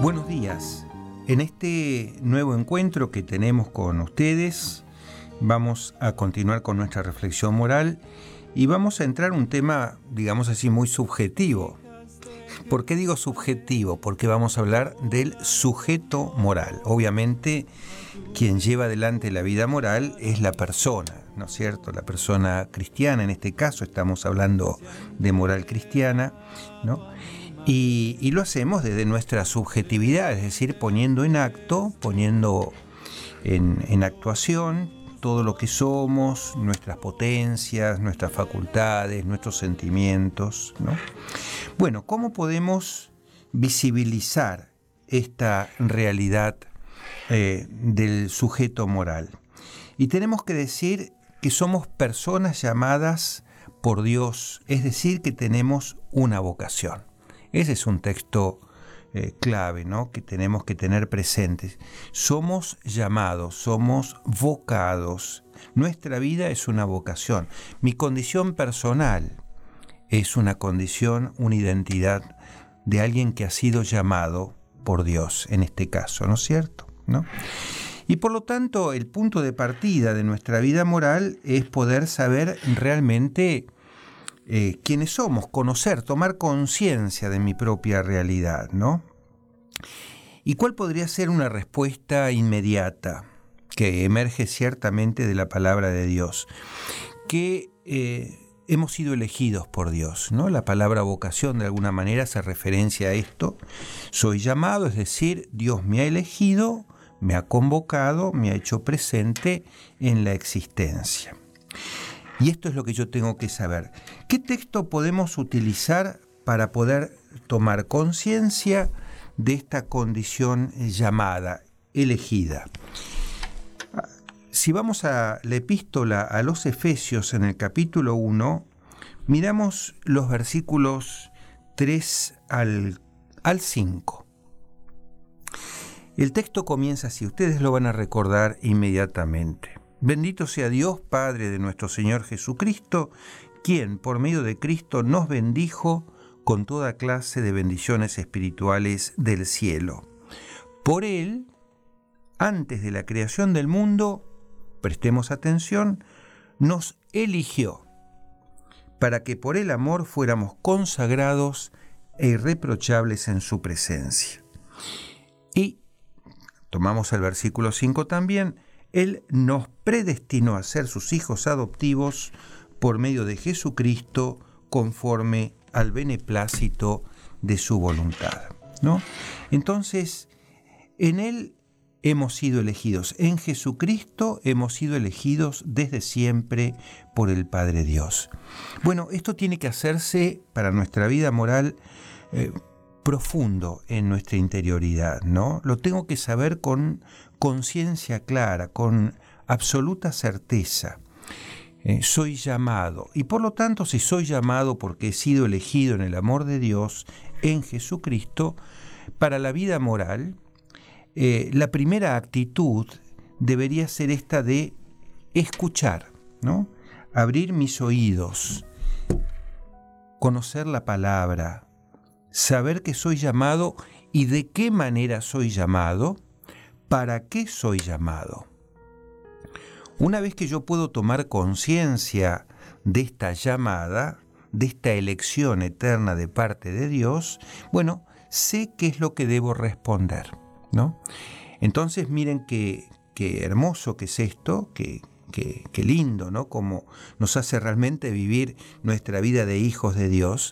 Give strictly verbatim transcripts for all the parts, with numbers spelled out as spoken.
Buenos días. En este nuevo encuentro que tenemos con ustedes, vamos a continuar con nuestra reflexión moral y vamos a entrar en un tema, digamos así, muy subjetivo. ¿Por qué digo subjetivo? Porque vamos a hablar del sujeto moral. Obviamente, quien lleva adelante la vida moral es la persona, ¿no es cierto? La persona cristiana, en este caso estamos hablando de moral cristiana, ¿no? Y, y lo hacemos desde nuestra subjetividad, es decir, poniendo en acto, poniendo en, en actuación todo lo que somos, nuestras potencias, nuestras facultades, nuestros sentimientos, ¿no? Bueno, ¿cómo podemos visibilizar esta realidad eh, del sujeto moral? Y tenemos que decir que somos personas llamadas por Dios, es decir, que tenemos una vocación. Ese es un texto eh, clave, ¿no?, que tenemos que tener presentes. Somos llamados, somos vocados. Nuestra vida es una vocación. Mi condición personal es una condición, una identidad de alguien que ha sido llamado por Dios, en este caso, ¿no es cierto? ¿No? Y por lo tanto, el punto de partida de nuestra vida moral es poder saber realmente eh, quiénes somos, conocer, tomar conciencia de mi propia realidad, ¿no? ¿Y cuál podría ser una respuesta inmediata que emerge ciertamente de la palabra de Dios? Que eh, hemos sido elegidos por Dios, ¿no? La palabra vocación de alguna manera hace referencia a esto. Soy llamado, es decir, Dios me ha elegido, me ha convocado, me ha hecho presente en la existencia. Y esto es lo que yo tengo que saber. ¿Qué texto podemos utilizar para poder tomar conciencia de esta condición llamada, elegida? Si vamos a la epístola a los Efesios en el capítulo uno, miramos los versículos tres al cinco. El texto comienza así, ustedes lo van a recordar inmediatamente. Bendito sea Dios, Padre de nuestro Señor Jesucristo, quien por medio de Cristo nos bendijo con toda clase de bendiciones espirituales del cielo. Por Él, antes de la creación del mundo, prestemos atención, nos eligió para que por el amor fuéramos consagrados e irreprochables en su presencia. Y tomamos el versículo cinco también, Él nos predestinó a ser sus hijos adoptivos por medio de Jesucristo conforme al beneplácito de su voluntad, ¿no? Entonces, en Él hemos sido elegidos, en Jesucristo hemos sido elegidos desde siempre por el Padre Dios. Bueno, esto tiene que hacerse para nuestra vida moral eh, profundo en nuestra interioridad, ¿no? Lo tengo que saber con conciencia clara, con absoluta certeza. Eh, soy llamado, y por lo tanto, si soy llamado porque he sido elegido en el amor de Dios, en Jesucristo, para la vida moral, eh, la primera actitud debería ser esta de escuchar, ¿no? Abrir mis oídos, conocer la palabra, saber que soy llamado y de qué manera soy llamado, para qué soy llamado. Una vez que yo puedo tomar conciencia de esta llamada, de esta elección eterna de parte de Dios, bueno, sé qué es lo que debo responder, ¿no? Entonces miren qué, qué hermoso que es esto, qué, qué, qué lindo, ¿no? Cómo nos hace realmente vivir nuestra vida de hijos de Dios.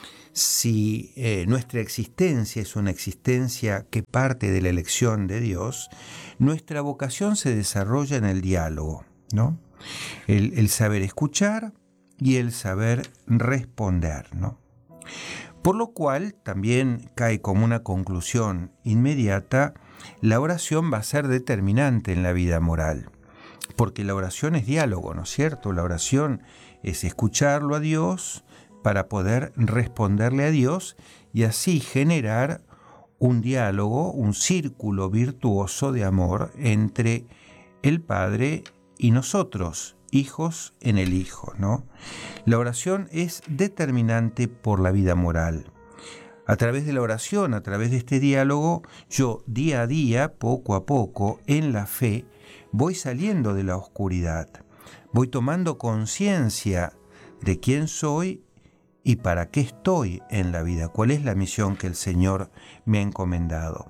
Si eh, nuestra existencia es una existencia que parte de la elección de Dios, nuestra vocación se desarrolla en el diálogo, ¿no? El, el saber escuchar y el saber responder, ¿no? Por lo cual también cae como una conclusión inmediata, la oración va a ser determinante en la vida moral. Porque la oración es diálogo, ¿no es cierto? La oración es escucharlo a Dios para poder responderle a Dios y así generar un diálogo, un círculo virtuoso de amor entre el Padre y nosotros, hijos en el Hijo, ¿no? La oración es determinante por la vida moral. A través de la oración, a través de este diálogo, yo día a día, poco a poco, en la fe, voy saliendo de la oscuridad, voy tomando conciencia de quién soy y para qué estoy en la vida, cuál es la misión que el Señor me ha encomendado.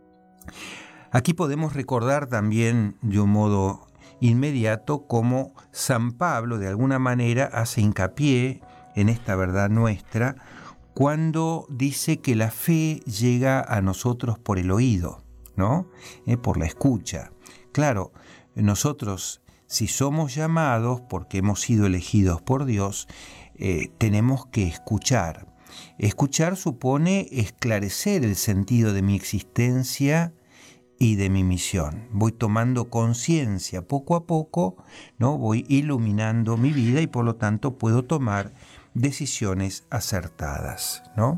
Aquí podemos recordar también de un modo inmediato cómo San Pablo de alguna manera hace hincapié en esta verdad nuestra cuando dice que la fe llega a nosotros por el oído, ¿no? Eh, por la escucha. Claro, nosotros, si somos llamados porque hemos sido elegidos por Dios, eh, tenemos que escuchar. Escuchar supone esclarecer el sentido de mi existencia y de mi misión. Voy tomando conciencia poco a poco, ¿no? Voy iluminando mi vida y por lo tanto puedo tomar decisiones acertadas, ¿no?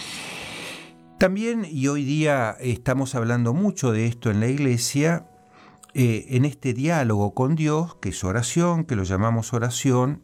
También, y hoy día estamos hablando mucho de esto en la iglesia, eh, en este diálogo con Dios, que es oración, que lo llamamos oración,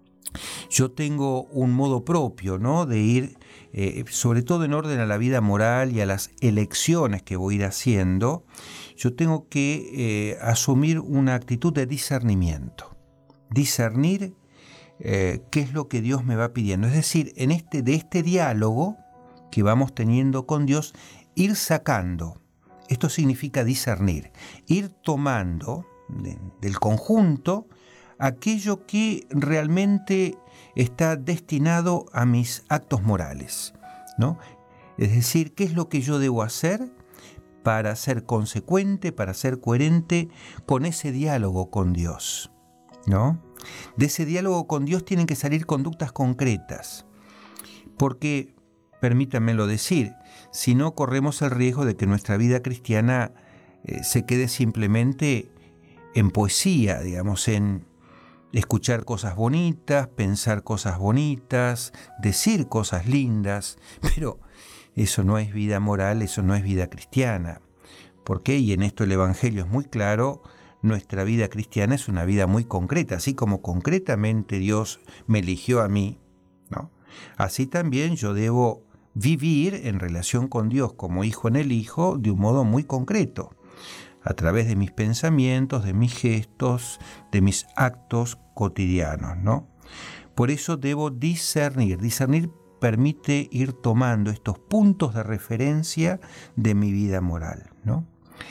yo tengo un modo propio, ¿no? De ir, eh, sobre todo en orden a la vida moral y a las elecciones que voy a ir haciendo, yo tengo que eh, asumir una actitud de discernimiento. Discernir eh, qué es lo que Dios me va pidiendo. Es decir, en este, de este diálogo que vamos teniendo con Dios, ir sacando. Esto significa discernir, ir tomando de, del conjunto aquello que realmente está destinado a mis actos morales, ¿no? Es decir, ¿qué es lo que yo debo hacer para ser consecuente, para ser coherente con ese diálogo con Dios, ¿no? De ese diálogo con Dios tienen que salir conductas concretas, porque, permítanmelo decir, si no corremos el riesgo de que nuestra vida cristiana eh, se quede simplemente en poesía, digamos, en escuchar cosas bonitas, pensar cosas bonitas, decir cosas lindas, pero eso no es vida moral, eso no es vida cristiana. ¿Por qué? Y en esto el Evangelio es muy claro, nuestra vida cristiana es una vida muy concreta, así como concretamente Dios me eligió a mí, ¿no? Así también yo debo vivir en relación con Dios como hijo en el Hijo de un modo muy concreto, a través de mis pensamientos, de mis gestos, de mis actos cotidianos, ¿no? Por eso debo discernir. Discernir permite ir tomando estos puntos de referencia de mi vida moral, ¿no?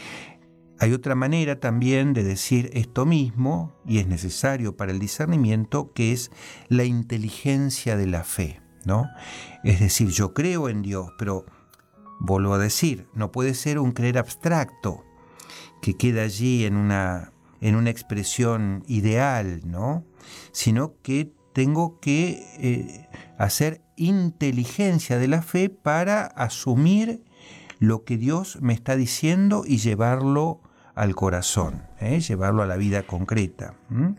Hay otra manera también de decir esto mismo, y es necesario para el discernimiento, que es la inteligencia de la fe, ¿no? Es decir, yo creo en Dios, pero vuelvo a decir, no puede ser un creer abstracto, que queda allí en una, en una expresión ideal, ¿no? Sino que tengo que eh, hacer inteligencia de la fe para asumir lo que Dios me está diciendo y llevarlo al corazón, ¿eh? Llevarlo a la vida concreta. ¿Mm?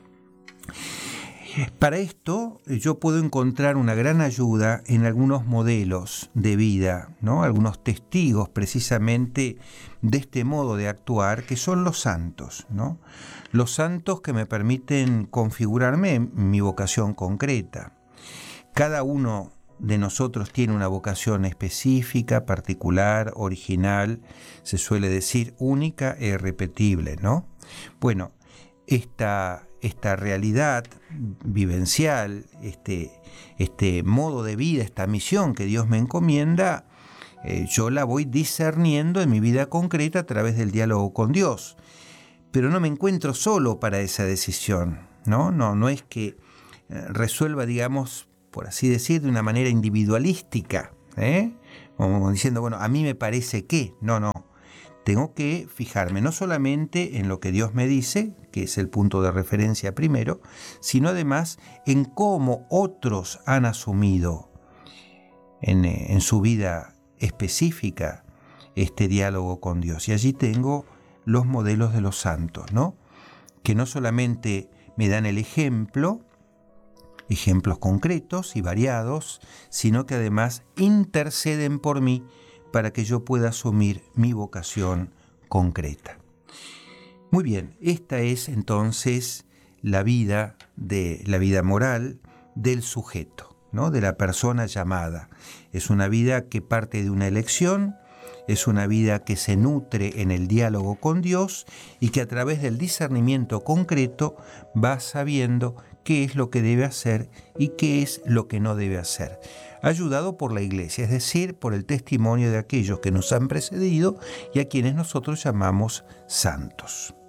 Para esto yo puedo encontrar una gran ayuda en algunos modelos de vida, ¿no? Algunos testigos precisamente de este modo de actuar, que son los santos, ¿no? Los santos que me permiten configurarme en mi vocación concreta. Cada uno de nosotros tiene una vocación específica, particular, original, se suele decir única e irrepetible, ¿no? Bueno, esta, esta realidad vivencial, este, este modo de vida, esta misión que Dios me encomienda, eh, yo la voy discerniendo en mi vida concreta a través del diálogo con Dios. Pero no me encuentro solo para esa decisión, ¿no? No, no es que eh, resuelva, digamos, por así decir, de una manera individualística, ¿eh? Como diciendo, bueno, a mí me parece que, no, no. Tengo que fijarme no solamente en lo que Dios me dice, que es el punto de referencia primero, sino además en cómo otros han asumido en, en su vida específica este diálogo con Dios. Y allí tengo los modelos de los santos, ¿no? Que no solamente me dan el ejemplo, ejemplos concretos y variados, sino que además interceden por mí para que yo pueda asumir mi vocación concreta. Muy bien, esta es entonces la vida de la vida moral del sujeto. ¿no?, de la persona llamada. Es una vida que parte de una elección, es una vida que se nutre en el diálogo con Dios y que a través del discernimiento concreto va sabiendo qué es lo que debe hacer y qué es lo que no debe hacer, ayudado por la Iglesia, es decir, por el testimonio de aquellos que nos han precedido y a quienes nosotros llamamos santos.